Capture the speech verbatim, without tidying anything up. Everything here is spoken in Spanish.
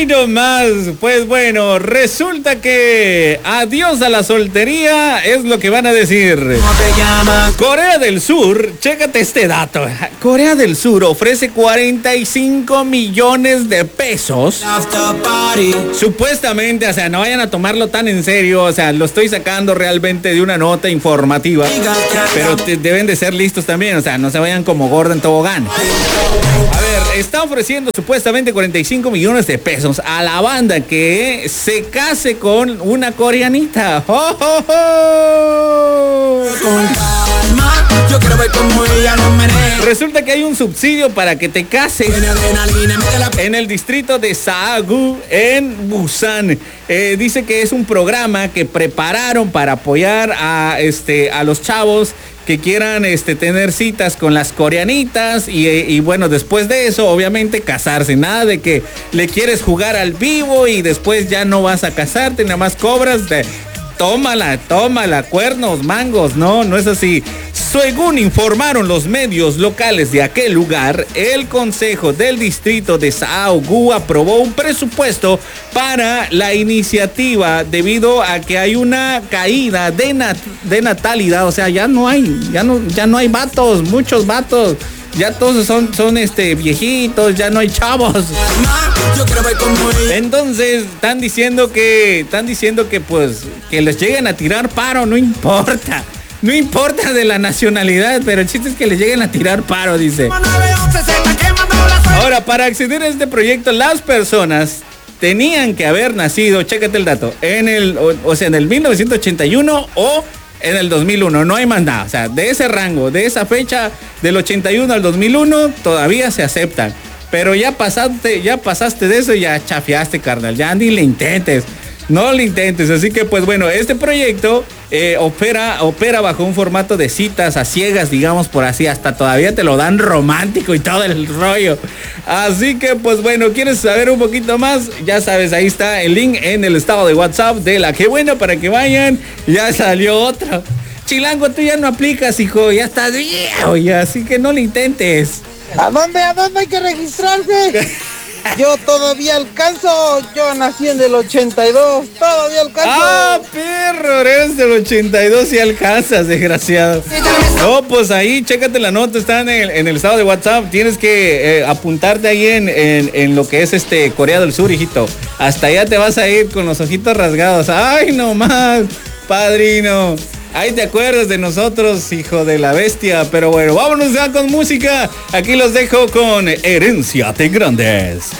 Ahí nomás, pues bueno, resulta que adiós a la soltería es lo que van a decir. ¿Cómo te llamas? Corea del Sur, chécate este dato. Corea del Sur ofrece cuarenta y cinco millones de pesos. After party. Supuestamente, o sea, no vayan a tomarlo tan en serio, o sea, lo estoy sacando realmente de una nota informativa, pero te, deben de ser listos también, o sea, no se vayan como gorda en tobogán. A ver, está ofreciendo supuestamente cuarenta y cinco millones de pesos a la banda que se case con una coreanita. ¡Oh, oh, oh! Con calma, yo quiero ver cómo ella lo menea. Resulta que hay un subsidio para que te cases Tiene adrenalina, métela. en el distrito de Saegu, en Busan. Eh, dice que es un programa que prepararon para apoyar a, este, a los chavos que quieran este, tener citas con las coreanitas y, y bueno, después de eso, obviamente, casarse. Nada de que le quieres jugar al vivo y después ya no vas a casarte, nada más cobras de... Tómala, tómala, cuernos, mangos, no, no es así. Según informaron los medios locales de aquel lugar, el Consejo del Distrito de Saegu aprobó un presupuesto para la iniciativa debido a que hay una caída de, nat de natalidad, o sea, ya no hay, ya no, ya no hay vatos, muchos vatos. Ya todos son, son este, viejitos, ya no hay chavos. Yo quiero ver cómo ella. Entonces, están diciendo que, están diciendo que pues, que les lleguen a tirar paro, no importa. No importa de la nacionalidad, pero el chiste es que les lleguen a tirar paro, dice. Ahora, para acceder a este proyecto, las personas tenían que haber nacido, chécate el dato, en el, o, o sea, en el mil novecientos ochenta y uno o en el dos mil uno, no hay más nada. O sea, de ese rango, de esa fecha, del ochenta y uno al dos mil uno, todavía se aceptan. Pero ya pasaste, ya pasaste de eso y ya chafiaste, carnal. Ya ni le intentes. No lo intentes. Así que, pues bueno, este proyecto eh, opera, opera bajo un formato de citas a ciegas, digamos por así. Hasta todavía te lo dan romántico y todo el rollo. Así que, pues bueno, ¿quieres saber un poquito más? Ya sabes, ahí está el link en el estado de WhatsApp de La Que Buena para que vayan. Ya salió otro. Chilango, tú ya no aplicas, hijo. Ya estás viejo, ya. Así que no lo intentes. ¿A dónde, a dónde hay que registrarse? Yo todavía alcanzo, yo nací en el ochenta y dos, todavía alcanzo. ¡Ah, perro! Eres del ochenta y dos y alcanzas, desgraciado. No, pues ahí, chécate la nota, está en el, en el estado de WhatsApp. Tienes que eh, apuntarte ahí en, en, en lo que es este Corea del Sur, hijito. Hasta allá te vas a ir con los ojitos rasgados. ¡Ay, no más, padrino! Ahí te acuerdas de nosotros, hijo de la bestia. Pero bueno, vámonos ya con música. Aquí los dejo con Herencia de Grandes.